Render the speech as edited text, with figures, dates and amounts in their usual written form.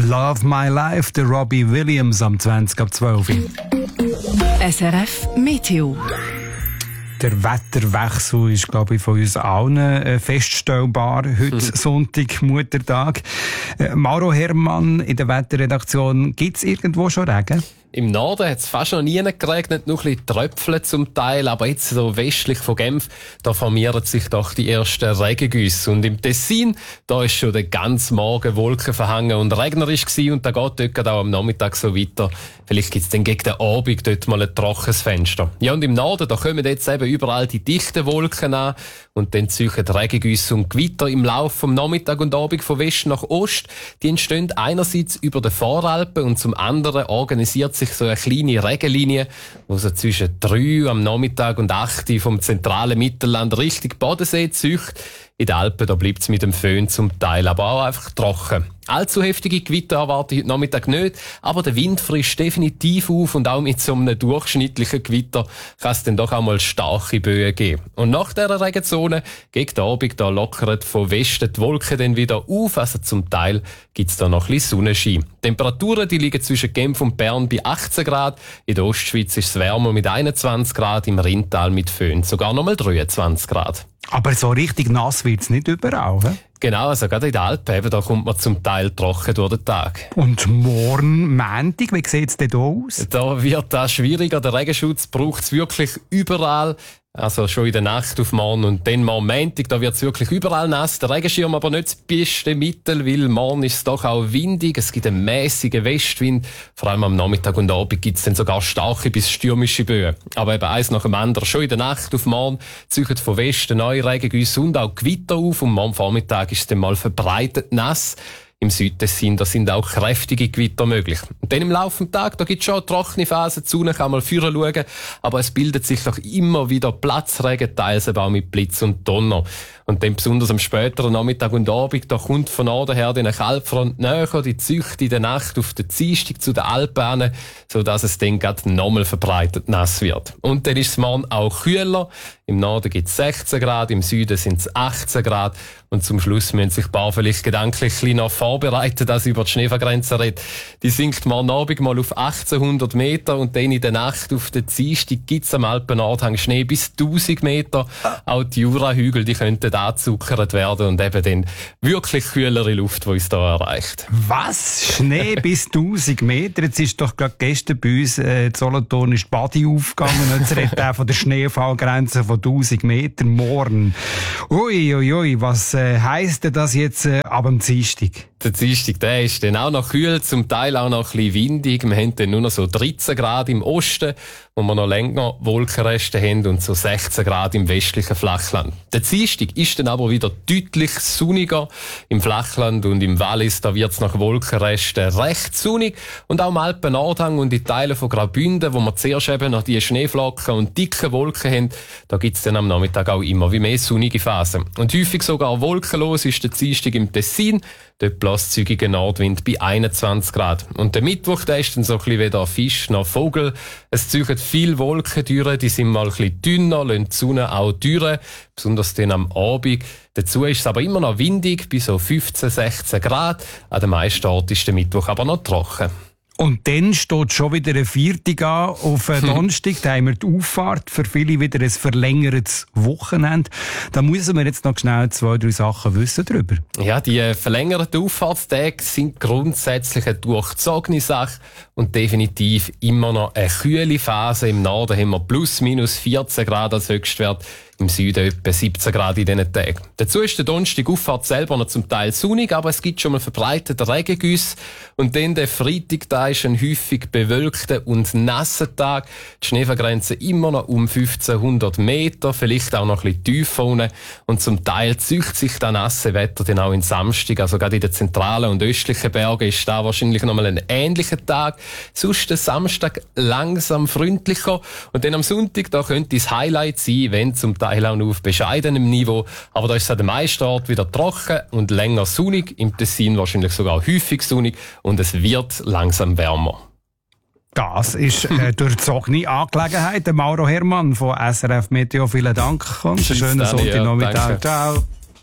Love My Life, der Robbie Williams am 20:12. SRF Meteo. Der Wetterwechsel ist, glaube ich, von uns allen feststellbar. Heute Sonntag, Muttertag. Mauro Herrmann in der Wetterredaktion. Gibt es irgendwo schon Regen? Im Norden hat es fast noch nie geregnet, nur ein bisschen Tröpfchen zum Teil, aber jetzt so westlich von Genf, da formieren sich doch die ersten Regengüsse. Und im Tessin, da ist schon den ganzen Morgen Wolken verhangen und regnerisch gewesen, und da geht dort auch am Nachmittag so weiter. Vielleicht gibt es dann gegen den Abend dort mal ein trockenes Fenster. Ja, und im Norden, da kommen jetzt eben überall die dichten Wolken an und dann ziehen Regengüsse und Gewitter im Laufe vom Nachmittag und Abend von West nach Ost. Die entstehen einerseits über den Voralpen und zum anderen organisiert sich so eine kleine Regenlinie, die so zwischen 3 am Nachmittag und 8 vom zentralen Mittelland Richtung Bodensee zieht. In den Alpen, da bleibt es mit dem Föhn zum Teil aber auch einfach trocken. Allzu heftige Gewitter erwarte ich heute Nachmittag nicht, aber der Wind frischt definitiv auf und auch mit so einem durchschnittlichen Gewitter kann es dann doch auch mal starke Böen geben. Und nach dieser Regenzone, gegen den Abend, da lockert von Westen die Wolken dann wieder auf, also zum Teil gibt es da noch ein bisschen Sonnenschein. Die Temperaturen, die liegen zwischen Genf und Bern bei 18 Grad, in der Ostschweiz ist es wärmer mit 21 Grad, im Rheintal mit Föhn sogar noch mal 23 Grad. Aber so richtig nass wird es nicht überall, he? Genau, also gerade in den Alpen, eben, da kommt man zum Teil trocken durch den Tag. Und morgen, Montag, wie sieht es denn da aus? Da wird das schwieriger. Der Regenschutz braucht es wirklich überall. Also schon in der Nacht auf morgen und dann am Montag, da wird es wirklich überall nass. Der Regenschirm aber nicht das beste Mittel, weil morgen ist es doch auch windig. Es gibt einen mäßigen Westwind. Vor allem am Nachmittag und Abend gibt es dann sogar starke bis stürmische Böen. Aber eben eins nach dem anderen. Schon in der Nacht auf morgen ziehen von Westen neue Regengüsse und auch Gewitter auf. Und morgen Vormittag ist es dann mal verbreitet nass. Im Südtessin, da sind auch kräftige Gewitter möglich. Und dann im Laufe des Tages, da gibt es schon trockene Phasen, die Sonne kann mal führen schauen, aber es bildet sich doch immer wieder Platzregen, teils auch mit Blitz und Donner. Und dann besonders am späteren Nachmittag und Abend, da kommt von Norden her eine Kaltfront näher, die zieht in der Nacht auf den Dienstag zu den Alpen, sodass es dann gerade nochmal verbreitet nass wird. Und dann ist es morgen auch kühler. Im Norden gibt es 16 Grad, im Süden sind es 18 Grad. Und zum Schluss müssen sich ein paar vielleicht gedanklich ein bisschen noch vorbereiten, dass sie über die Schneefallgrenze reden. Die sinkt morgen Abend mal auf 1800 Meter und dann in der Nacht auf den Dienstag gibt es am Alpennordhang Schnee bis 1000 Meter. Auch die Jurahügel, die könnten angezuckert werden und eben dann wirklich kühlere Luft, die uns da erreicht. Was? Schnee bis 1000 Meter? Jetzt ist doch gerade gestern bei uns in Solothurn ist die Badi aufgegangen und jetzt redet auch von der Schneefallgrenze von 1000 Meter morgen. Ui, was heisst denn das jetzt ab dem Dienstag? Der Dienstag, der ist dann auch noch kühl, zum Teil auch noch ein bisschen windig. Wir haben dann nur noch so 13 Grad im Osten, wo wir noch länger Wolkenreste haben, und so 16 Grad im westlichen Flachland. Der Dienstag ist dann aber wieder deutlich sonniger. Im Flachland und im Wallis, da wird es nach Wolkenresten recht sonnig. Und auch im Alpen-Nordhang und in Teilen von Graubünden, wo wir zuerst eben noch die Schneeflocken und dicke Wolken haben, da gibt es dann am Nachmittag auch immer wie mehr sonnige Phasen. Und häufig sogar wolkenlos ist der Dienstag im Tessin. Dort bläst zügiger Nordwind bei 21 Grad. Und der Mittwoch, der ist dann so ein bisschen weder Fisch noch Vogel. Es ziehen viele Wolken durch, die sind mal ein bisschen dünner, lassen die Sonne auch durch, besonders dann am Abend. Dazu ist es aber immer noch windig, bei so 15, 16 Grad. An den meisten Orten ist der Mittwoch aber noch trocken. Und dann steht schon wieder ein Viertag an auf Donnerstag. Da haben wir die Auffahrt. Für viele wieder ein verlängertes Wochenende. Da müssen wir jetzt noch schnell 2, 3 Sachen wissen drüber. Ja, die verlängerten Auffahrtstage sind grundsätzlich eine durchzogene Sache und definitiv immer noch eine kühle Phase. Im Norden haben wir plus minus 14 Grad als Höchstwert. Im Süden etwa 17 Grad in diesen Tagen. Dazu ist der Donnerstag Auffahrt selber noch zum Teil sonnig, aber es gibt schon mal verbreitete Regengüsse. Und dann der Freitag, da ist ein häufig bewölkter und nasser Tag. Die Schneefallgrenze immer noch um 1500 Meter, vielleicht auch noch ein bisschen tiefer unten. Und zum Teil zieht sich das nasse Wetter dann auch in Samstag. Also gerade in den zentralen und östlichen Bergen ist da wahrscheinlich noch mal ein ähnlicher Tag. Sonst der Samstag langsam freundlicher. Und dann am Sonntag, da könnte das Highlight sein, wenn zum Teil auch nur auf bescheidenem Niveau. Aber da ist es an den meisten Orten wieder trocken und länger sonnig. Im Tessin wahrscheinlich sogar häufig sonnig. Und es wird langsam wärmer. Das ist eine durchzogene Angelegenheit. Der Mauro Herrmann von SRF Meteo. Vielen Dank und einen schönen Sonntagnachmittag. Ciao.